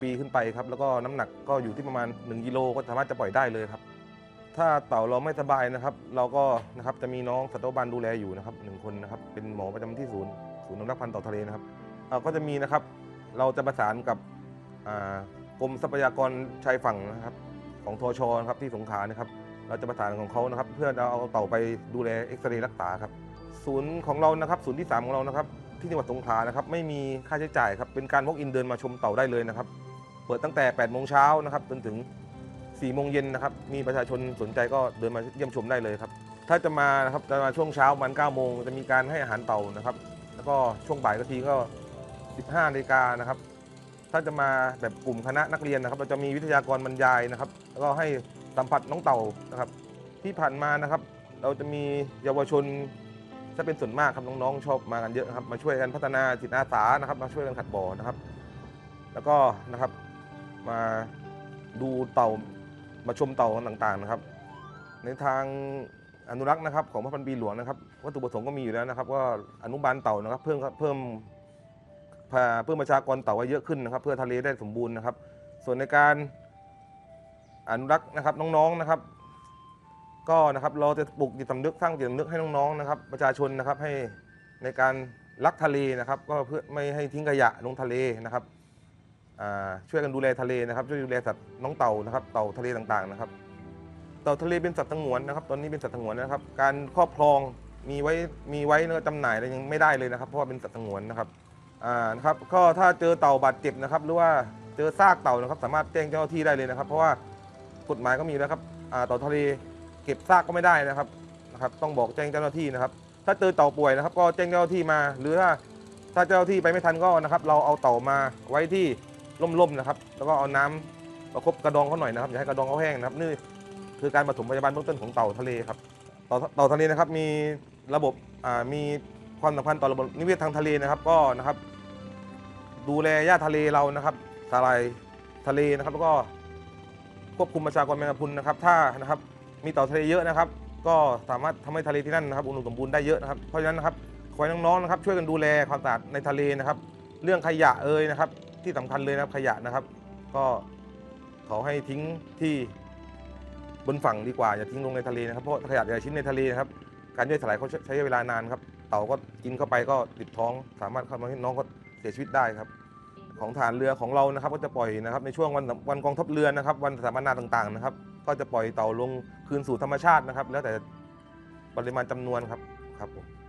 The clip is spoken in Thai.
ปีขึ้นไปครับแล้วก็น้ำหนักก็อยู่ที่ประมาณ1กิโลก็สามารถจะปล่อยได้เลยครับถ้าเต่าเราไม่สบายนะครับเราก็นะครับจะมีน้องสัตวบาลดูแลอยู่นะครับ1คนนะครับเป็นหมอประจำที่ศูนย์อนุรักษ์พันธุ์เต่าทะเลนะครับก็จะมีนะครับเราจะประสานกับกรมทรัพยากรชายฝั่งนะครับของทชนะครับที่สงขลานะครับเราจะประสานของเขานะครับเพื่อจะเอาเต่าไปดูแลเอ็กซเรย์รักษาครับศูนย์ของเรานะครับศูนย์ที่3ของเรานะครับที่จังหวัดสงขลานะครับไม่มีค่าใช้จ่ายครับเป็นการวอล์กอินเดินมาชมเต่าได้เลยนะครับเปิดตั้งแต่8 โมงเช้านะครับจนถึง4 โมงเย็นนะครับมีประชาชนสนใจก็เดินมาเยี่ยมชมได้เลยครับถ้าจะมานะครับจะมาช่วงเช้าประมาณ9 โมงจะมีการให้อาหารเต่านะครับแล้วก็ช่วงบ่ายก็ทีก็15 นาฬิกานะครับถ้าจะมาแบบกลุ่มคณะนักเรียนนะครับเราจะมีวิทยากรบรรยายนะครับแล้วก็ให้สัมผัสน้องเต่านะครับที่ผ่านมานะครับเราจะมีเยาวชนจะเป็นส่วนมากครับน้องๆชอบมากันเยอะนะครับมาช่วยกันพัฒนาจิตอาสานะครับมาช่วยกันขัดบ่อนะครับแล้วก็นะครับมาดูเต่ามาชมเต่าต่างๆนะครับในทางอนุรักษ์นะครับของพระพันปีหลวงนะครับวัตถุประสงค์ก็มีอยู่แล้วนะครับว่าอนุบาลเต่านะครับเพิ่มประชากรเต่าไว้เยอะขึ้นนะครับเพื่อทะเลได้สมบูรณ์นะครับส่วนในการอนุรักษ์นะครับน้องๆนะครับก็นะครับเราจะปลุกจิตสำนึกสร้างจิตสำนึกให้น้องๆนะครับประชาชนนะครับให้ในการรักทะเลนะครับก็เพื่อไม่ให้ทิ้งขยะลงทะเลนะครับช่วยกันดูแลทะเลนะครับช่วยดูแลสัตว์น้องเต่านะครับเต่าทะเลต่างๆนะครับเต่าทะเลเป็นสัตว์สงวนนะครับตอนนี้เป็นสัตว์สงวนนะครับการครอบครองมีไว้แล้วก็จำหน่ายอะไรยังไม่ได้เลยนะครับเพราะว่าเป็นสัตว์สงวนนะครับนะครับก็ถ้าเจอเต่าบาดเจ็บนะครับหรือว่าเจอซากเต่านะครับสามารถแจ้งเจ้าหน้าที่ได้เลยนะครับเพราะว่ากฎหมายก็มีแล้วครับเต่าทะเลเก็บซากก็ไม่ได้นะครับต้องบอกแจ้งเจ้าหน้าที่นะครับถ้าเจอเต่าป่วยนะครับก็แจ้งเจ้าหน้าที่มาหรือถ้าเจ้าหน้าที่ไปไม่ทันก็นะครับเราเอาเต่ามาไว้ที่ร่มๆนะครับแล้วก็เอาน้ำประคบกระดองเขาหน่อยนะครับอย่าให้กระดองเขาแห้งนะครับนี่คือการปฐมพยาบาลเบื้องต้นของเต่าทะเลครับเต่าทะเลนะครับมีระบบมีความสำคัญต่อระบบนิเวศทางทะเลนะครับก็นะครับดูแลหญ้าทะเลเรานะครับสาหร่ายทะเลนะครับแล้วก็ควบคุมประชากรแมงกะพรุนนะครับถ้านะครับมีเต่าทะเลเยอะนะครับก็สามารถทำให้ทะเลที่นั่นนะครับอุดมสมบูรณ์ได้เยอะนะครับเพราะฉะนั้นนะครับขอให้น้องๆนะครับช่วยกันดูแลความสะอาดในทะเลนะครับเรื่องขยะนะครับที่สำคัญเลยนะครับขยะนะครับก็ขอให้ทิ้งที่บนฝั่งดีกว่าอย่าทิ้งลงในทะเลนะครับเพราะขยะแต่ละชิ้นในทะเลนะครับการย่อยสลายเขาใช้เวลานานครับเต่าก็กินเข้าไปก็ติดท้องสามารถทำให้น้องก็เสียชีวิตได้ครับของฐานเรือของเรานะครับก็จะปล่อยนะครับในช่วงวันกองทัพเรือนะครับวันสถาปนาต่างๆนะครับก็จะปล่อยเต่าลงคืนสู่ธรรมชาตินะครับแล้วแต่ปริมาณจำนวนครับผม